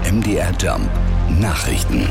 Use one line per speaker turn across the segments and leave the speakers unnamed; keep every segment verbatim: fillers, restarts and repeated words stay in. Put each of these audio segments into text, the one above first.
M D R Jump Nachrichten.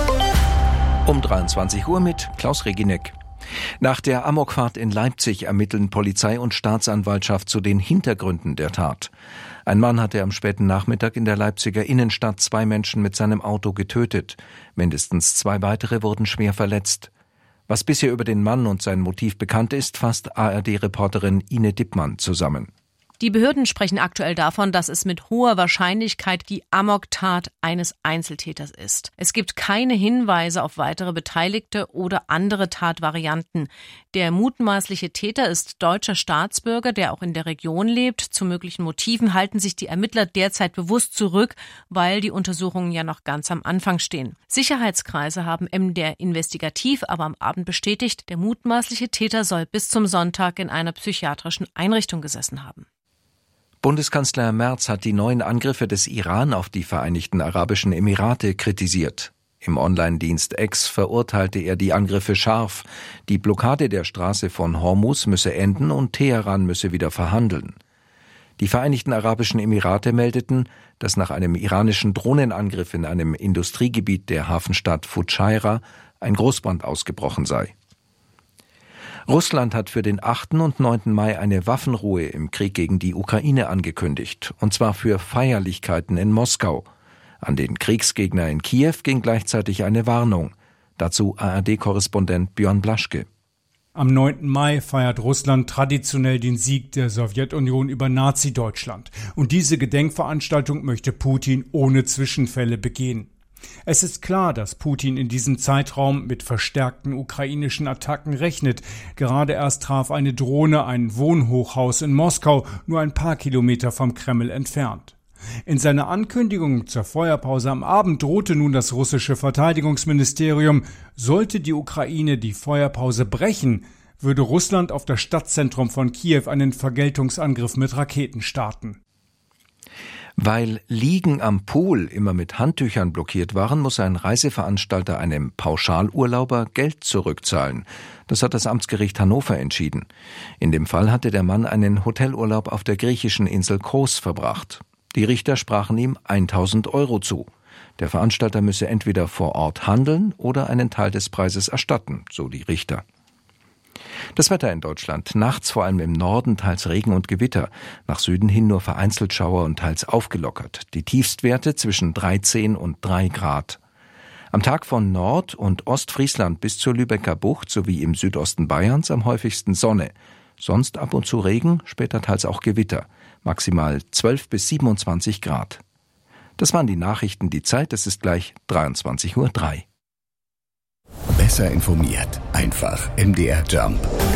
Um dreiundzwanzig Uhr mit Klaus Reginek. Nach der Amokfahrt in Leipzig ermitteln Polizei und Staatsanwaltschaft zu den Hintergründen der Tat. Ein Mann hatte am späten Nachmittag in der Leipziger Innenstadt zwei Menschen mit seinem Auto getötet. Mindestens zwei weitere wurden schwer verletzt. Was bisher über den Mann und sein Motiv bekannt ist, fasst A R D-Reporterin Ine Dippmann zusammen.
Die Behörden sprechen aktuell davon, dass es mit hoher Wahrscheinlichkeit die Amoktat eines Einzeltäters ist. Es gibt keine Hinweise auf weitere Beteiligte oder andere Tatvarianten. Der mutmaßliche Täter ist deutscher Staatsbürger, der auch in der Region lebt. Zu möglichen Motiven halten sich die Ermittler derzeit bewusst zurück, weil die Untersuchungen ja noch ganz am Anfang stehen. Sicherheitskreise haben M D R investigativ aber am Abend bestätigt, der mutmaßliche Täter soll bis zum Sonntag in einer psychiatrischen Einrichtung gesessen haben.
Bundeskanzler Merz hat die neuen Angriffe des Iran auf die Vereinigten Arabischen Emirate kritisiert. Im Online-Dienst X verurteilte er die Angriffe scharf. Die Blockade der Straße von Hormuz müsse enden und Teheran müsse wieder verhandeln. Die Vereinigten Arabischen Emirate meldeten, dass nach einem iranischen Drohnenangriff in einem Industriegebiet der Hafenstadt Fudschaira ein Großbrand ausgebrochen sei. Russland hat für den achten und neunten Mai eine Waffenruhe im Krieg gegen die Ukraine angekündigt, und zwar für Feierlichkeiten in Moskau. An den Kriegsgegner in Kiew ging gleichzeitig eine Warnung. Dazu A R D-Korrespondent Björn Blaschke.
Am neunten Mai feiert Russland traditionell den Sieg der Sowjetunion über Nazi-Deutschland. Und diese Gedenkveranstaltung möchte Putin ohne Zwischenfälle begehen. Es ist klar, dass Putin in diesem Zeitraum mit verstärkten ukrainischen Attacken rechnet. Gerade erst traf eine Drohne ein Wohnhochhaus in Moskau, nur ein paar Kilometer vom Kreml entfernt. In seiner Ankündigung zur Feuerpause am Abend drohte nun das russische Verteidigungsministerium, sollte die Ukraine die Feuerpause brechen, würde Russland auf das Stadtzentrum von Kiew einen Vergeltungsangriff mit Raketen starten.
Weil Liegen am Pool immer mit Handtüchern blockiert waren, muss ein Reiseveranstalter einem Pauschalurlauber Geld zurückzahlen. Das hat das Amtsgericht Hannover entschieden. In dem Fall hatte der Mann einen Hotelurlaub auf der griechischen Insel Kos verbracht. Die Richter sprachen ihm tausend Euro zu. Der Veranstalter müsse entweder vor Ort handeln oder einen Teil des Preises erstatten, so die Richter. Das Wetter in Deutschland. Nachts vor allem im Norden teils Regen und Gewitter. Nach Süden hin nur vereinzelt Schauer und teils aufgelockert. Die Tiefstwerte zwischen dreizehn und drei Grad. Am Tag von Nord- und Ostfriesland bis zur Lübecker Bucht sowie im Südosten Bayerns am häufigsten Sonne. Sonst ab und zu Regen, später teils auch Gewitter. Maximal zwölf bis siebenundzwanzig Grad. Das waren die Nachrichten. Die Zeit, es ist gleich dreiundzwanzig Uhr drei.
Besser informiert. Einfach M D R Jump.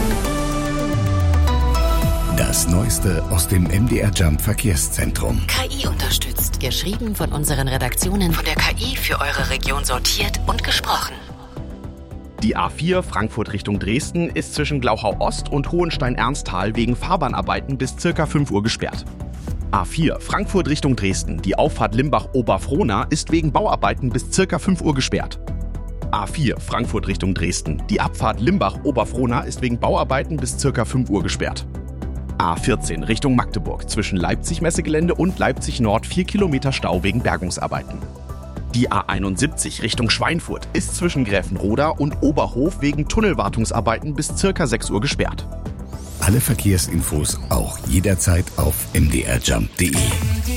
Das Neueste aus dem M D R Jump Verkehrszentrum.
K I unterstützt. Geschrieben von unseren Redaktionen. Von der K I für eure Region sortiert und gesprochen.
Die A vier Frankfurt Richtung Dresden ist zwischen Glauchau Ost und Hohenstein-Ernsthal wegen Fahrbahnarbeiten bis ca. fünf Uhr gesperrt. A vier Frankfurt Richtung Dresden. Die Auffahrt Limbach-Oberfrohna ist wegen Bauarbeiten bis ca. fünf Uhr gesperrt. A vier Frankfurt Richtung Dresden. Die Abfahrt Limbach-Oberfrohna ist wegen Bauarbeiten bis ca. fünf Uhr gesperrt. A vierzehn Richtung Magdeburg. Zwischen Leipzig-Messegelände und Leipzig-Nord vier Kilometer Stau wegen Bergungsarbeiten. Die A einundsiebzig Richtung Schweinfurt ist zwischen Gräfenroda und Oberhof wegen Tunnelwartungsarbeiten bis ca. sechs Uhr gesperrt.
Alle Verkehrsinfos auch jederzeit auf m d r jump punkt d e.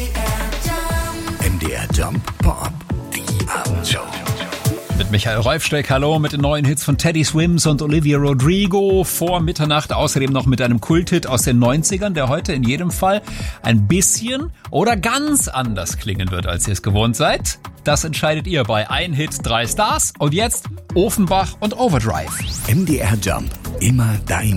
M D R Jump Pop, die Abendshow.
Mit Michael Reufsteck, hallo, mit den neuen Hits von Teddy Swims und Olivia Rodrigo vor Mitternacht. Außerdem noch mit einem Kulthit aus den neunzigern, der heute in jedem Fall ein bisschen oder ganz anders klingen wird, als ihr es gewohnt seid. Das entscheidet ihr bei Ein Hit, drei Stars. Und jetzt Ofenbach und Overdrive.
M D R Jump, immer deine